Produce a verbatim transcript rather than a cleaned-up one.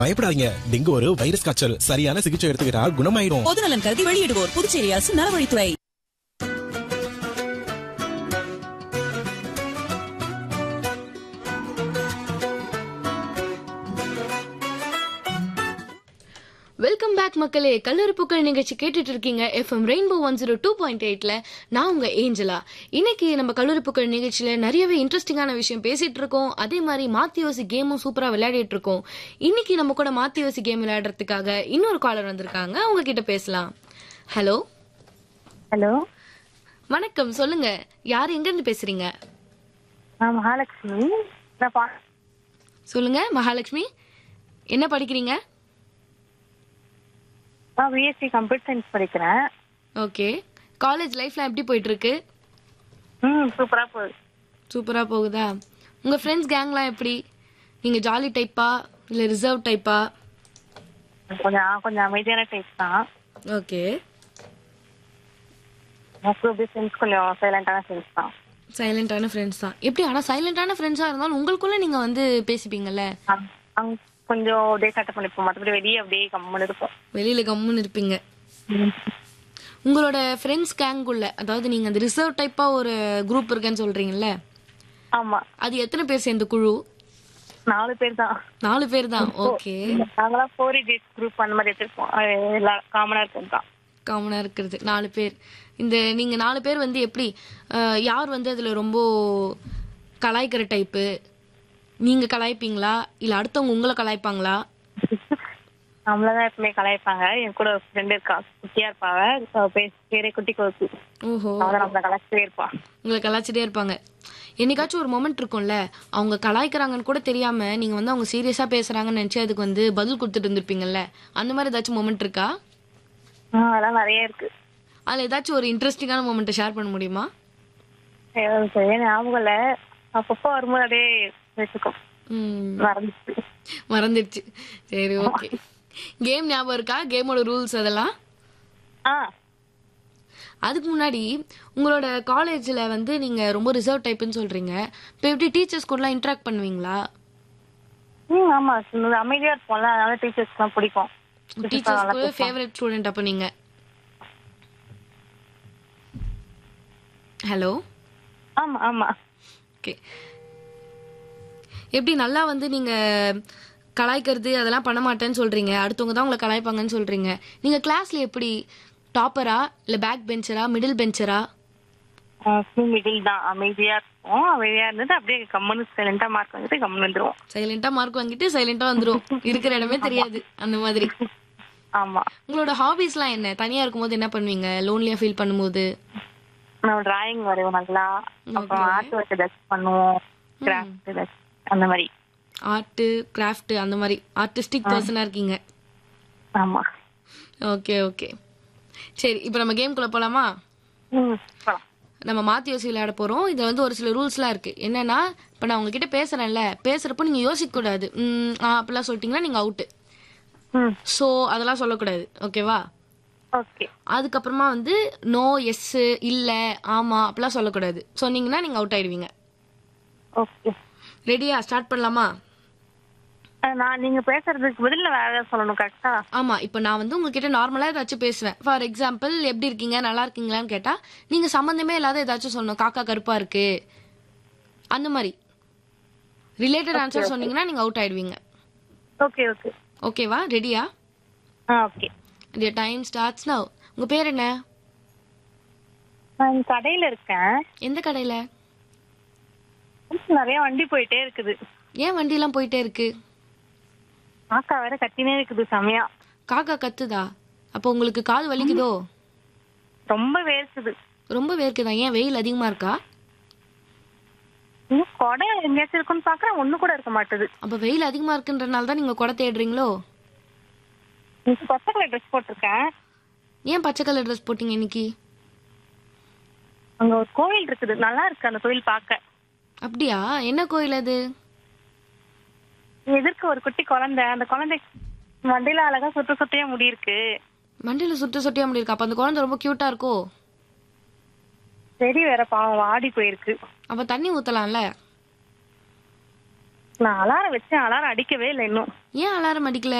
பயப்படாதீங்க, டெங்கு ஒரு வைரஸ் காய்ச்சல். சரியான சிகிச்சை எடுத்துக்கிட்டா குணமாயிடும். பொதுநலன் கருதி வெளியிடுவோர் புதுச்சேரி அரசு நலவழித்துறை. வெல்கம் பேக் மக்களே. கல்லூரி பூக்கள் நிகழ்ச்சி கேட்டுட்டு இருக்கீங்க FM rainbow one zero two point எயிட்ல. நான் உங்க ஏஞ்சலா. இன்னைக்கு நம்ம கல்லூரி பூக்கள் நிகழ்ச்சியில நிறையவே இன்ட்ரெஸ்டிங்கான விஷயம் பேசிட்டு இருக்கோம். அதே மாதிரி மாத்தி யோசி கேமும் சூப்பரா விளையாடிட்டு இருக்கோம். இன்னைக்கு நம்ம கூட மாத்தி யோசி கேம் விளையாடுறதுக்காக இன்னொரு காலர் வந்திருக்காங்க. அவங்க கிட்ட பேசலாம். ஹலோ ஹலோ, வணக்கம். சொல்லுங்க, யார் எங்க இருந்து பேசுறீங்க? நான் மகாலட்சுமி. நான் பா- சொல்லுங்க மகாலட்சுமி, என்ன படிக்கிறீங்க? நான் பிஎஸ்சி கம்ப்யூட்டர் சயின்ஸ் படிக்கிறேன். ஓகே. காலேஜ் லைஃப்லாம் எப்படி போயிட்டு இருக்கு? ம் சூப்பரா போகுது. சூப்பரா போகுதா? உங்க ஃப்ரெண்ட்ஸ் கேங்லாம் எப்படி? நீங்க ஜாலி டைப்பா இல்ல ரிசர்வ் டைப்பா? கொஞ்சம் கொஞ்சம் அமைதியான டைப் தான். ஓகே. மோஸ்ட்லி ஃப்ரெண்ட்ஸ் கொஞ்சம் சைலண்டான ஃப்ரெண்ட்ஸ் தான். சைலண்டான ஃப்ரெண்ட்ஸ் தான். எப்படி? ஆனா சைலண்டான ஃப்ரெண்ட்ஸா இருந்தாலும் உங்களுக்குள்ள நீங்க வந்து பேசிப்பீங்கல்ல? அங்க- அங்க கொஞ்சம் அப்படியே கட்ட பண்ணிப்போம், மற்றபடி வெளியே அப்படியே கம்மன் இருப்போம். வெளியில கம்முன்னு இருப்பீங்க. உங்களோட ஃப்ரெண்ட்ஸ் கேங்குள்ள, அதாவது நீங்க அந்த ரிசர்வ் டைப்பா ஒரு குரூப் இருக்குன்னு சொல்றீங்கல்ல, ஆமா, அது எத்தனை பேர் சேர்ந்த குழு? நாலு பேர் தான். நாலு பேர் தான். ஓகே. நாங்களாம் ஃபோர் டேஸ் குரூப் அந்த மாதிரி எடுத்துருப்போம். அது எல்லாம் காமனா இருக்கிறது தான். காமனா இருக்கிறது நாலு பேர். இந்த நீங்க நாலு பேர் வந்து எப்படி, அஹ், யார் வந்து அதுல ரொம்ப கலாய்க்கிற டைப்பு? நீங்க கலாய்ப்பீங்களா இல்ல அடுத்தவங்க உங்களை கலாய்ப்பாங்களா? நம்மளதான் எப்பவுமே கலாய்ப்பாங்க. என் கூட ஒரு ஃப்ரெண்ட் இருக்கா, குட்டியா இருப்பாங்க. அவ பேர் பேரே குட்டி கோசு. ஓஹோ. அவதான் நம்மள கலாய்ச்சிட்டே இருப்பா. உங்களை கலாய்ச்சிட்டே இருப்பாங்க. என்னைக்காச்சும் ஒரு மொமெண்ட் இருக்கும்ல, அவங்க கலாய்க்கிறாங்கன்னு கூட தெரியாம நீங்க வந்து அவங்க சீரியஸா பேசுறாங்கன்னு நினைச்சு அதுக்கு வந்து பதில் கொடுத்துட்டு இருந்திருப்பீங்கல்ல, அந்த மாதிரி ஏதாச்சும் மொமெண்ட் இருக்கா? ஆ, அதெல்லாம் நிறைய இருக்கு. அதுல ஏதாச்சும் ஒரு இன்ட்ரெஸ்டிங்கான மொமெண்ட்டை ஷேர் பண்ண முடியுமா? எனக்கு சரியா ஞாபகம் இல்ல. அப்பப்போ வரும்போது அப்படியே வச்சுக்கோ, ம், மறந்துச்சு. மறந்துடுச்சு. சரி, ஓகே. கேம் ஞாபகம் இருக்கா? கேமோட ரூல்ஸ் அதெல்லாம்? ஆ, அதுக்கு முன்னாடி உங்களோட காலேஜ்ல வந்து நீங்க ரொம்ப ரிசர்வ் டைப்னு சொல்றீங்க. இப்போ எப்படி டீச்சர்ஸ் கூடலாம் இன்டராக்ட் பண்ணுவீங்களா? ம் ஆமா, சும்மா அமைதியா இருப்போம்ல, அதனால டீச்சர்ஸ்க்குலாம் பிடிக்கும். டீச்சர்ஸ் கூட ஃபேவரட் ஸ்டூடெண்ட் அப்ப நீங்க? ஹலோ. ஆமா ஆமா. ஓகே. எப்படி நல்லா வந்து நீங்க கலாய்க்கிறது அதெல்லாம் பண்ண மாட்டேன்னு சொல்றீங்க, அடுத்தவங்க தான் உங்களை கலாய்ப்பாங்கன்னு சொல்றீங்க. நீங்க கிளாஸ்ல எப்படி, டாப்பரா இல்ல பேக் பெஞ்சரா மிடில் பெஞ்சரா? மிடில் தான். அமைதியா இருப்போம். அமைதியா இருந்துட்டு அப்படியே கம்முன்னு சைலண்டா மார்க் வாங்கிட்டு கம்முன்னு வந்துருவோம். சைலண்டா மார்க் வாங்கிட்டு சைலண்டா வந்துரும், இருக்கிற இடமே தெரியாது அந்த மாதிரி. ஆமா. உங்களோட ஹாபிஸ்லாம் என்ன? தனியா இருக்கும்போது என்ன பண்ணுவீங்க? லோன்லியா ஃபீல் பண்ணும்போது? நான் டிராயிங் வரைவோம் நல்லா. அப்புறம் Okay. ஆர்ட் ஒர்க் ஏதாச்சும் பண்ணுவோம், கிராஃப்ட் ஏதாச்சும் அந்த மாதிரி. ஆர்ட் கிராஃப்ட் அந்த மாதிரி ஆர்டிஸ்டிக் பர்சனா இருக்கீங்க. ஆமா. Okay okay. சரி, இப்போ நம்ம கேம்குள்ள போலாமா? ம் போலாம். நம்ம மாத்தி யோசி விளையாட போறோம். இதுல வந்து ஒரு சில ரூல்ஸ்லாம் இருக்கு. என்னன்னா, இப்ப நான் உங்ககிட்ட பேசுறேன்ல, பேசுறப்போ நீங்க யோசிக்க கூடாது. ம் ஆ அப்படிலாம் சொல்லிட்டீங்கன்னா நீங்க அவுட். ம் ஸோ அதெல்லாம் சொல்லக்கூடாது. ஓகேவா? ஓகே. அதுக்கப்புறமா வந்து நோ, எஸ், இல்ல, ஆமா அப்படிலாம் சொல்லக்கூடாது. சொன்னீங்கன்னா நீங்க அவுட் ஆயிடுவீங்க. ஓகே. ரெடியா? ஸ்டார்ட் பண்ணலாமா? நான் நீங்க பேசுறதுக்கு பதில் வேற ஏதாவது சொல்லணும், கரெக்டா? ஆமா. இப்போ நான் வந்து உங்ககிட்ட நார்மலா ஏதாச்சும் பேசுவேன். ஃபார் எக்ஸாம்பிள், எப்படி இருக்கீங்க, நல்லா இருக்கீங்களான்னு கேட்டா நீங்க சம்பந்தமே இல்லாத ஏதாச்சும் சொல்லணும். காக்கா கருப்பா இருக்கு அந்த மாதிரி ரிலேட்டட் ஆன்சர் சொன்னீங்கன்னா நீங்க அவுட் ஆயிடுவீங்க. Okay okay. ஓகேவா? ரெடியா? ஆ okay. The time starts now. உங்க பேர் என்ன? நான் கடையில இருக்கேன். எந்த கடையில? நிறைய வண்டி போயிட்டே இருக்குது. ஏன் வண்டி எல்லாம் போயிட்டே இருக்கு? காக்கா வேற கத்தினே இருக்குது செமையா. காக்கா கத்துதா? அப்போ உங்களுக்கு காது வலிக்குதோ? ரொம்ப வேர்க்குது. ரொம்ப வேர்க்குதா? ஏன் வெயில் அதிகமா இருக்கா? இன்னும் கொடை எங்கேயாச்சும் இருக்குன்னு பாக்குறேன், ஒண்ணு கூட இருக்க மாட்டுது. அப்ப வெயில் அதிகமா இருக்குன்றனால தான் நீங்க கொடை தேடுறீங்களோ? பச்சை கலர் ட்ரெஸ் போட்டிருக்கேன். ஏன் பச்சை கலர் ட்ரெஸ் போட்டீங்க இன்னைக்கு? அங்க ஒரு கோவில் இருக்குது, நல்லா இருக்கு அந்த கோவில் பார்க்க. அப்படியா? என்ன கோயில் அது? எதிர்க்க ஒரு குட்டி குழந்தை, அந்த குழந்தை மண்டையில அழகா சுத்த சுத்தியா முடி இருக்கு. மண்டியில சுட்டு சுட்டியா முடி இருக்கா? அப்ப அந்த குழந்தை ரொம்ப கியூட்டா இருக்கோ? செடி வேற பாவம் வாடி போயிருக்கு. அப்ப தண்ணி ஊத்தலாம்ல? நான் அலாரம் வச்சேன், அலாரம் அடிக்கவே இல்லை இன்னும். ஏன் அலாரம் அடிக்கல?